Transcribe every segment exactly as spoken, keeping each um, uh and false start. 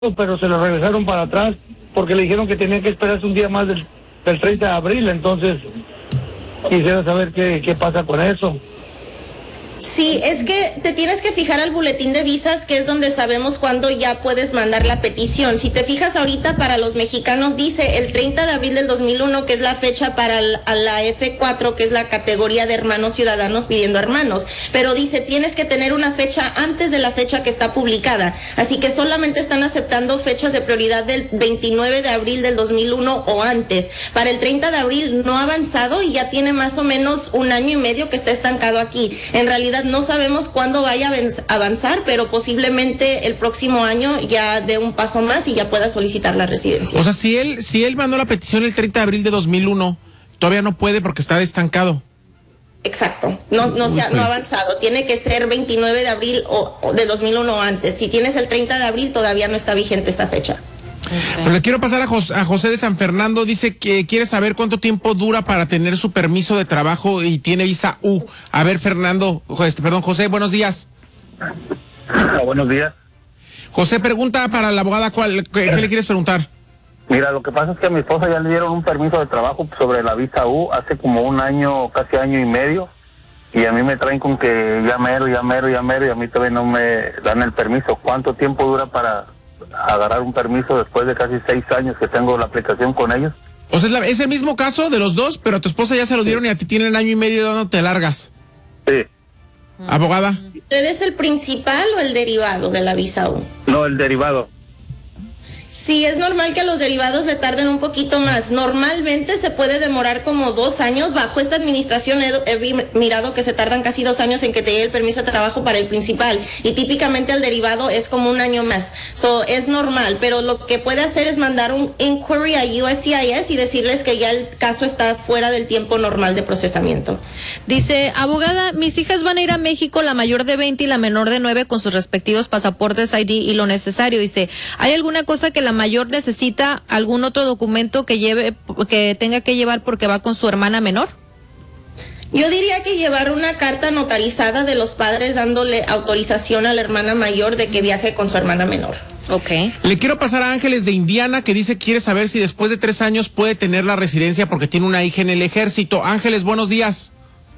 pero se lo regresaron para atrás porque le dijeron que tenía que esperarse un día más del, del treinta de abril, entonces quisiera saber qué, qué pasa con eso. Sí, es que te tienes que fijar al boletín de visas, que es donde sabemos cuándo ya puedes mandar la petición. Si te fijas ahorita, para los mexicanos dice el treinta de abril del dos mil uno, que es la fecha para la F cuatro, que es la categoría de hermanos ciudadanos pidiendo hermanos, pero dice tienes que tener una fecha antes de la fecha que está publicada, así que solamente están aceptando fechas de prioridad del veintinueve de abril del dos mil uno o antes. Para el treinta de abril no ha avanzado y ya tiene más o menos un año y medio que está estancado aquí. En realidad no sabemos cuándo vaya a avanzar, pero posiblemente el próximo año ya dé un paso más y ya pueda solicitar la residencia. O sea, si él si él mandó la petición el treinta de abril de dos mil uno, todavía no puede porque está estancado. Exacto, no no se ha, no ha avanzado. Tiene que ser veintinueve de abril o, o de dos mil uno o antes. Si tienes el treinta de abril, todavía no está vigente esa fecha. Okay. Pero le quiero pasar a José, a José de San Fernando. Dice que quiere saber cuánto tiempo dura para tener su permiso de trabajo y tiene visa U. A ver, Fernando, este, perdón, José, buenos días. Ah, buenos días. José, pregunta para la abogada, ¿cuál, qué, ¿qué le quieres preguntar? Mira, lo que pasa es que a mi esposa ya le dieron un permiso de trabajo sobre la visa U hace como un año, casi año y medio, y a mí me traen con que ya mero, ya mero, ya mero, y a mí todavía no me dan el permiso. ¿Cuánto tiempo dura para agarrar un permiso después de casi seis años que tengo la aplicación con ellos? O sea, es, la, es el mismo caso de los dos, pero a tu esposa ya se lo dieron y a ti tienen año y medio dándote largas. Sí. Abogada. ¿Usted es el principal o el derivado de la visa U? No, el derivado. Sí, es normal que los derivados le tarden un poquito más. Normalmente se puede demorar como dos años. Bajo esta administración he, he mirado que se tardan casi dos años en que te llegue el permiso de trabajo para el principal. Y típicamente el derivado es como un año más. So, es normal, pero lo que puede hacer es mandar un inquiry a U S C I S y decirles que ya el caso está fuera del tiempo normal de procesamiento. Dice, abogada, mis hijas van a ir a México, la mayor de veinte y la menor de nueve, con sus respectivos pasaportes, I D y lo necesario. Dice, ¿hay alguna cosa que la mayor necesita, algún otro documento que lleve, que tenga que llevar porque va con su hermana menor? Yo diría que llevar una carta notarizada de los padres dándole autorización a la hermana mayor de que viaje con su hermana menor. Okay. Le quiero pasar a Ángeles de Indiana, que dice que quiere saber si después de tres años puede tener la residencia porque tiene una hija en el ejército. Ángeles, buenos días.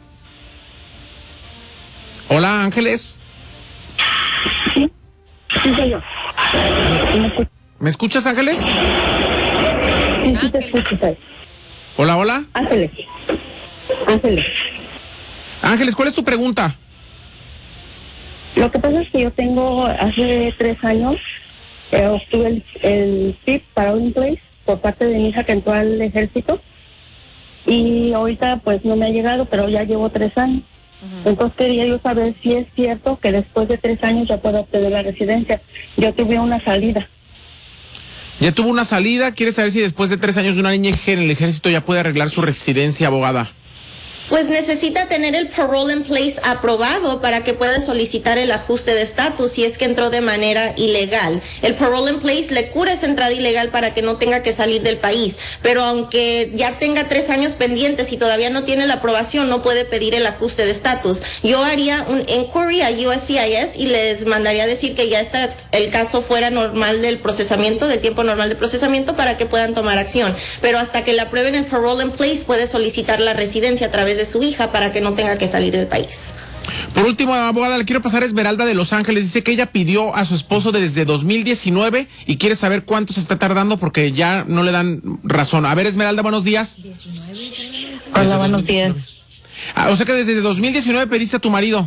Hola, Ángeles. Sí, sí soy yo. ¿Me escuchas, Ángeles? Sí, sí te escucho. Hola, hola. Ángeles. Ángeles. Ángeles, ¿cuál es tu pregunta? Lo que pasa es que yo tengo, hace tres años, eh, obtuve el, el T I P para un place por parte de mi hija que entró al ejército. Y ahorita pues no me ha llegado, pero ya llevo tres años. Uh-huh. Entonces quería yo saber si es cierto que después de tres años ya puedo obtener la residencia. Yo tuve una salida. Ya tuvo una salida, quiere saber si después de tres años de una niña en el ejército ya puede arreglar su residencia, abogada. Pues necesita tener el parole in place aprobado para que pueda solicitar el ajuste de estatus si es que entró de manera ilegal. El parole in place le cura esa entrada ilegal para que no tenga que salir del país, pero aunque ya tenga tres años pendientes y todavía no tiene la aprobación, no puede pedir el ajuste de estatus. Yo haría un inquiry a U S C I S y les mandaría decir que ya está el caso fuera normal del procesamiento, del tiempo normal de procesamiento, para que puedan tomar acción. Pero hasta que le aprueben el parole in place, puede solicitar la residencia a través de su hija para que no tenga que salir del país. Por último, abogada, le quiero pasar a Esmeralda de Los Ángeles. Dice que ella pidió a su esposo desde dos mil diecinueve y quiere saber cuánto se está tardando porque ya no le dan razón. A ver, Esmeralda, buenos días. Hola, buenos días. Ah, o sea que desde dos mil diecinueve pediste a tu marido.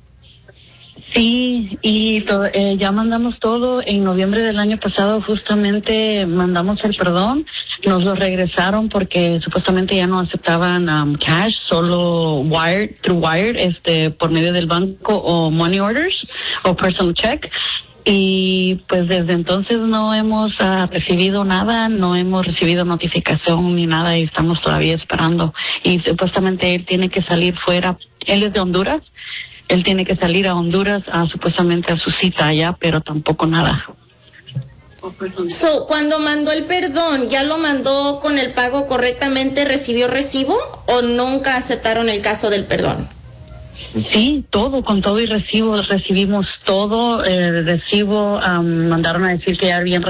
Sí, y to, eh, ya mandamos todo. En noviembre del año pasado justamente mandamos el perdón. Nos lo regresaron porque supuestamente ya no aceptaban um, cash, solo wire, through wire, este, por medio del banco o money orders o personal check. Y pues desde entonces no hemos uh, recibido nada, no hemos recibido notificación ni nada y estamos todavía esperando. Y supuestamente él tiene que salir fuera. Él es de Honduras. Él tiene que salir a Honduras a, supuestamente a su cita allá, pero tampoco nada. So, cuando mandó el perdón, ¿ya lo mandó con el pago correctamente? ¿Recibió recibo o nunca aceptaron el caso del perdón? Sí, todo, con todo y recibo, recibimos todo, el recibo, um, mandaron a decir que ya habían